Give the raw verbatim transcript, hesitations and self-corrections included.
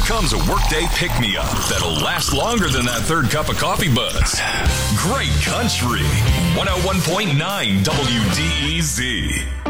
comes a workday pick-me-up that'll last longer than that third cup of coffee buzz. Great Country, one oh one point nine W D E Z.